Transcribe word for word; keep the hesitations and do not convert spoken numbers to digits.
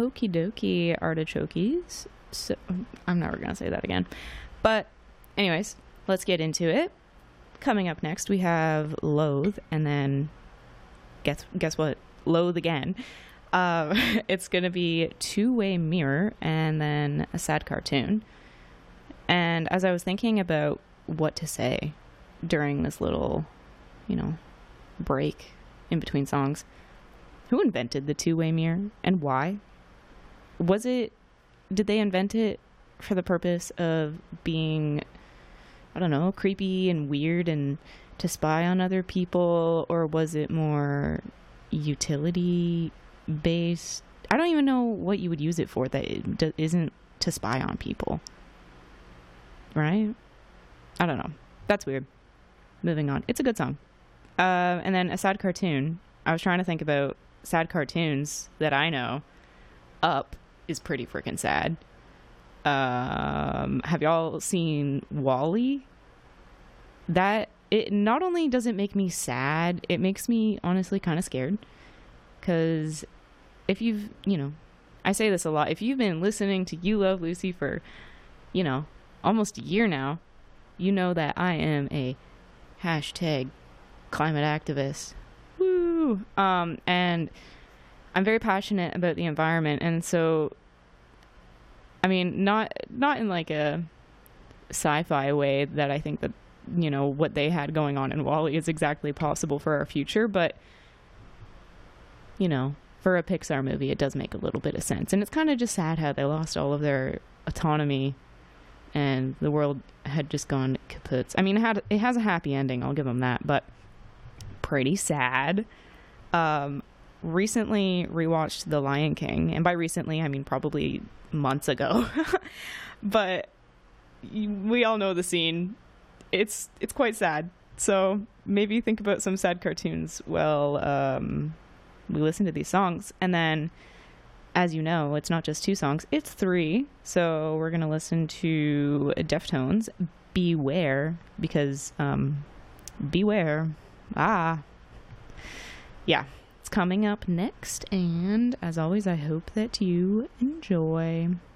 Okie dokie, artichokes. So I'm never gonna say that again. But anyways, let's get into it. Coming up next, we have Loathe, and then guess guess what? Loathe again. Uh, it's gonna be Two-Way Mirror, and then a sad cartoon. And as I was thinking about what to say during this little, you know, break in between songs, who invented the two-way mirror and why? Was it, did they invent it for the purpose of being, I don't know, creepy and weird and to spy on other people, or was it more utility based? I don't even know what you would use it for that it d- isn't to spy on people, right? I don't know. That's weird. Moving on. It's a good song. Uh, and then a sad cartoon. I was trying to think about sad cartoons that I know. Up is pretty freaking sad. Um, have y'all seen WALL-E? That, it not only does it make me sad, it makes me honestly kind of scared. Because if you've, you know, I say this a lot, if you've been listening to You Love Lucy for, you know, almost a year now, you know that I am a hashtag climate activist. Woo! Um, and I'm very passionate about the environment, and so, I mean, not not in like a sci-fi way that I think that, you know, what they had going on in WALL-E is exactly possible for our future, but, you know, for a Pixar movie, it does make a little bit of sense. And it's kind of just sad how they lost all of their autonomy and the world had just gone kaput. I mean, it, had, it has a happy ending, I'll give them that, but pretty sad. Um, recently rewatched The Lion King, and by recently, I mean probably months ago. But we all know the scene. It's it's quite sad. So maybe think about some sad cartoons while um, we listen to these songs. And then, as you know, it's not just two songs, it's three. So we're going to listen to Deftones, Beware, because um, beware. Ah. Yeah, it's coming up next. And as always, I hope that you enjoy.